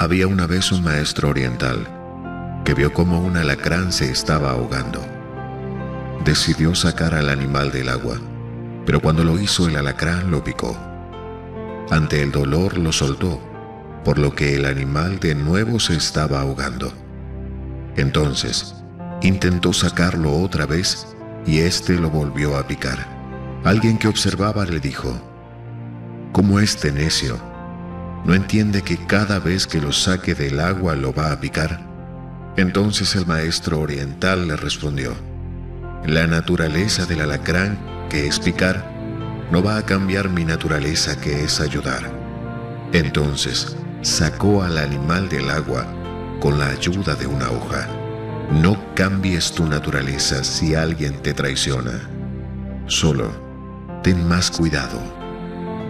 Había una vez un maestro oriental que vio cómo un alacrán se estaba ahogando. Decidió sacar al animal del agua, pero cuando lo hizo el alacrán lo picó. Ante el dolor lo soltó, por lo que el animal de nuevo se estaba ahogando. Entonces, intentó sacarlo otra vez y éste lo volvió a picar. Alguien que observaba le dijo: «¿Cómo este necio no entiende que cada vez que lo saque del agua lo va a picar?». Entonces el maestro oriental le respondió: «La naturaleza del alacrán, que es picar, no va a cambiar mi naturaleza, que es ayudar». Entonces sacó al animal del agua con la ayuda de una hoja. No cambies tu naturaleza si alguien te traiciona. Solo ten más cuidado.